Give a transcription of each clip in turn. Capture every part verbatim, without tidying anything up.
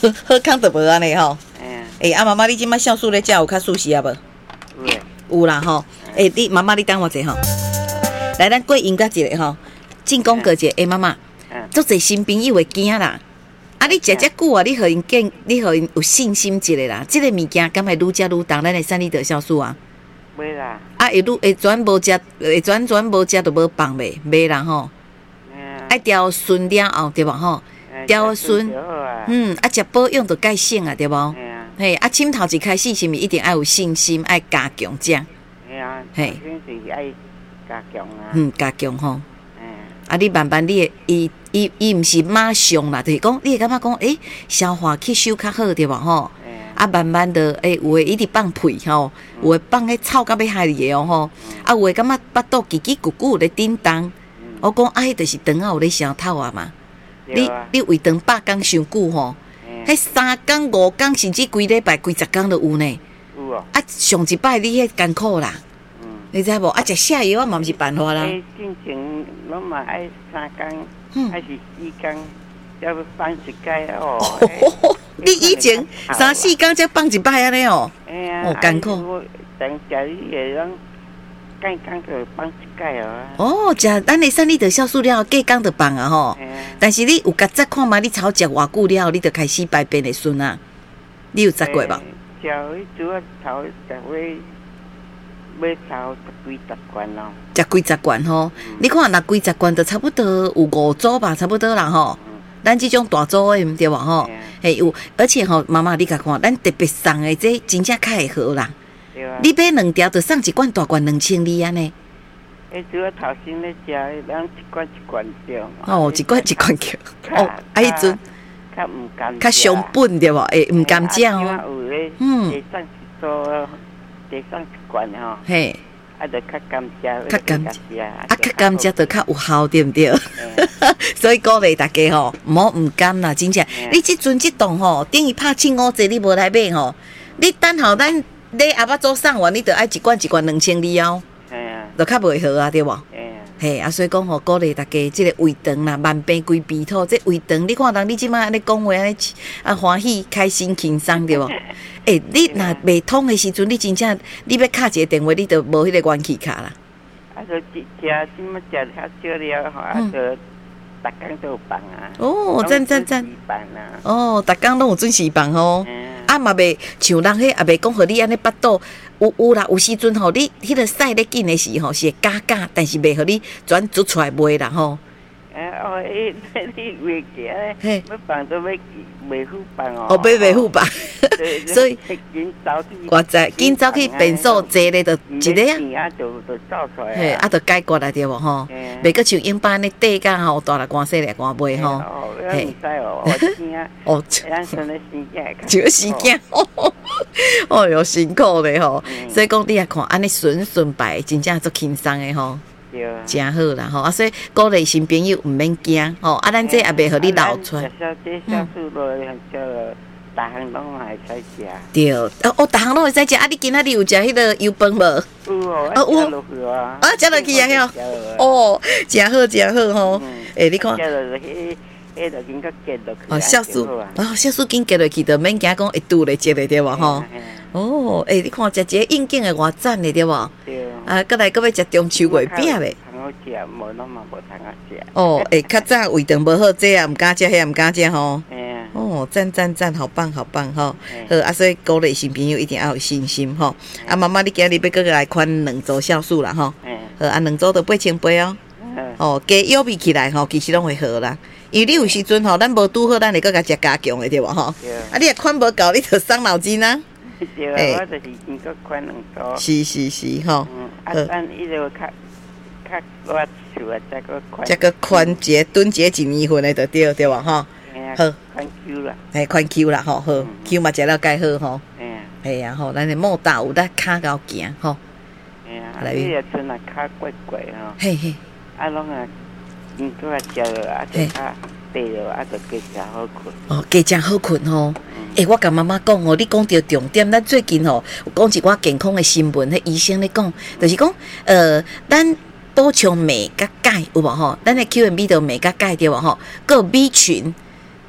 好康就无安尼吼。 嗯。 诶，啊妈妈，你即摆酵素咧食有较舒适啊无？ 有诶。 有啦吼。诶，你妈妈你等我者吼。来，咱过音乐一个吼，进攻过一个。诶，妈妈，足侪新朋友会惊啦。啊，你食遮久啊，你互因建，你互因有信心一个啦。即个物件敢会愈食愈重，咱的三氯德酵素啊。 袂啦。啊， 会愈会转无食，会转转无食就无放袂，袂啦吼。爱调顺了后对无吼？调顺。嗯，啊，食保养就改省啊，对无？嘿，啊，啉头一开始是毋是一定爱有信心，爱加强食？ 嘿啊。 嘿。 是爱加强啊。 嗯，加强吼。啊，你慢慢你会伊伊伊毋是马上啦，就是讲你会感觉讲，诶，消化吸收较好对无吼？啊，慢慢的，诶，有诶一直放屁吼，有诶放迄臭到要害你哦吼，啊，有诶感觉巴肚叽叽咕咕咧叮当，我讲啊，迄就是肠啊有咧消透啊嘛。你你胃肠百工伤久吼，迄三工五工甚至规礼拜规十工都有呢。 有哦。 啊，上一摆你迄艰苦啦。你知无？啊，食下药啊嘛，毋是办法啦。 诶，进前拢嘛爱三工，还是四工，要放一摆哦。 你以前三四工才放一摆安尼哦。 哎呀， 哦，艰苦。 等食你会拢隔工就放一摆哦。 哦，食咱的三氯德酵素了，隔工就放啊吼。但是你有甲早看嘛？你超食偌久了，你就开始排便的顺啊。你有食过无？ 食迄主要头食会。要炒十几十罐咯， 食几十罐吼，嗯、你看那几十罐就差不多有五组吧，差不多啦吼。嗯、咱这种大组的对吧吼？嘿、嗯、有，而且吼，妈妈你甲看，咱特别送的这真正较会好啦。对啊。你买两条就送一罐大罐两千二安尼。 诶，主要头先咧食，咱一罐一罐对。 哦，一罐一罐叫。哦，啊，迄阵。 较唔甘。 较上本对无？诶，唔甘食哦。 嗯。会送一组。得上一罐吼，嘿，啊，就较甘蔗，较甘蔗， 啊，较甘蔗就较有效，对毋对？所以鼓励大家吼，毋好毋甘啦，真正。你即阵即栋吼，等于拍凊五折，你无来买吼，你等候咱你下晡做送完，你就爱一罐一罐两千二哦，就较袂好啊，对无？嘿，啊，所以讲吼，鼓励大家即个胃肠啦，慢病归鼻土，这胃肠，你看人你即摆安尼讲话安尼啊欢喜开心轻松对无？诶、欸，你若袂通的时阵，你真正你要敲一个电话，你就无迄个元气卡啦。 啊，就食即么食较少了吼，啊，就逐工都有放啊。 哦，赞赞赞！ 放啊。 哦，逐工拢有准时放吼。嗯、啊嘛袂像人迄也袂讲，互你安尼巴肚有有啦，有时阵吼，你迄个屎咧紧的时吼是会加加，但是袂互你转煮出来卖啦吼。 诶，哦，伊你袂记咧，要放都要袂好放哦。 哦，袂袂好放，所以我知，紧走去便所坐咧，就一个啊。 啊，就就走出来。 嘿，啊，就解决啦，对无吼？袂个像英班咧底甲吼，大力光细力光卖吼。 哦，嘿，唔知哦，我惊。哦，咱算咧生惊。 就生惊，哦哟，辛苦咧吼。所以讲你也看，安尼顺顺摆，真正足轻松诶吼。真好啦吼，啊所以鼓励新朋友毋免惊吼，啊咱这也袂互你流出。 小这小数落叫逐项拢会使食。 对，哦哦，逐项拢会使食，啊你今仔日有食迄个油饭无？ 有哦，啊有落去啊。 啊，食落去啊吼。哦，真好真好吼。诶，你看。 食落去，迄就应该结落去。 哦，酵素，哦，酵素紧结落去，就免惊讲会拄咧结咧对无吼？哦，诶，你看食一个应景诶偌赞咧对无？对。啊，过来，搁要食中秋月饼咧。 通好食，无拢嘛无通好食。 哦，诶，较早胃肠无好，这也毋敢食，迄也毋敢食吼。嗯。哦，赞赞赞，好棒好棒吼。好，啊，所以鼓励新朋友一定要有信心吼。啊，妈妈，你今日要搁来款两组酵素啦吼。嗯。好，啊，两组都八千八哦。嗯。哦，加药味起来吼，其实拢会好啦。因为你有时阵吼，咱无拄好，咱会搁甲食加强的对无吼？对。啊，你若款无够，你就伤脑筋啊。 对，我就是应该款两组。 是是是吼。 嗯。啊，咱伊就较。较我厝啊，再个宽， 再个宽节蹲节一年份的就对对吧？吼， 好宽 Q 啦， 哎宽 Q 啦吼，好 Q 嘛食了该好吼，哎呀吼，咱的莫大有得骹高行吼， 哎呀，你也村啊骹怪怪吼， 嘿嘿， 啊拢啊，应该食了啊，就较白了啊，就加食好困。 哦，加食好困吼。诶、欸，我甲妈妈讲哦，你讲到重点，咱最近吼有讲一寡健康的新闻，迄医生咧讲，就是讲，呃，咱补充镁甲钙有无吼？咱的 Q M B 都镁甲钙对无吼？个 B 群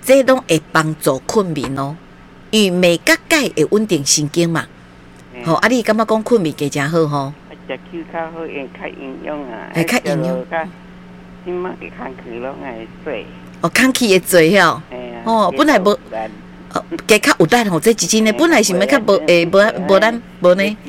这拢会帮助困眠哦，因为镁甲钙会稳定神经嘛。吼、哦，啊，你感觉讲困眠加真好吼？ 食酒较好，因较营养啊， 会较营养。 即马嘅空气拢会水。 哦，空气会水吼。哦，本来无。哦，加较有力吼，这真诶，本来是要较无诶，无无咱无呢。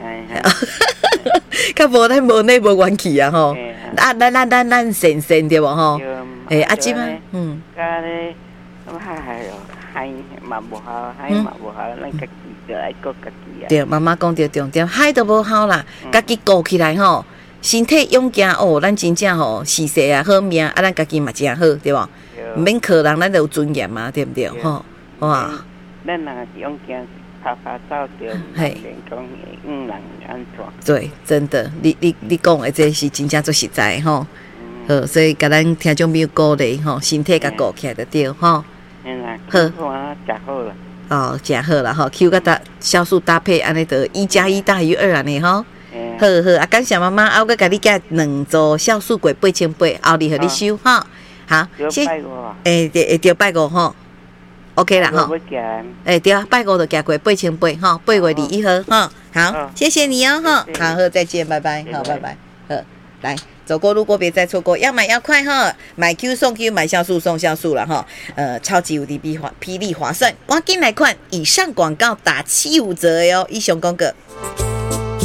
较无咱无呢无元气啊吼。啊，咱咱咱咱神神对无吼？诶，啊，即马嗯。 甲咧，咁嗨嗨咯，嗨嘛无好，嗨嘛无好，咱家己就爱顾家己啊。 对，妈妈讲着重点，嗨都无好啦，家己顾起来吼，身体勇敢哦，咱真正吼，事势啊好命啊，咱家己嘛真好，对无？毋免靠人，咱就有尊严嘛，对毋对？吼，哇！ 咱若是勇敢，拍拍走着，嘿，讲嗯人安怎？ 对，真的，你你你讲的这是真正做实在吼。好，所以甲咱听众朋友鼓励吼，身体甲顾起来就对吼。 嗯啦，好，食好了。 哦，食好了吼 ，Q 甲搭酵素搭配，安尼就一加一大于二安尼吼。好好，啊，感谢妈妈，啊，我甲你加两组酵素柜八千八，后日互你收吼。好，谢。诶，会着拜五吼。OK 啦吼。诶，对啊，拜五就加过八千八吼，八月二一号吼。好，谢谢你哦吼。好，好，再见，拜拜，好，拜拜，好，来。走过路过别再错过，要买要快哈！买 Q 送 Q， 买酵素送酵素了哈。呃，超级无敌霹霹雳划算，赶紧来看！以上广告打七五折哟，一雄公哥。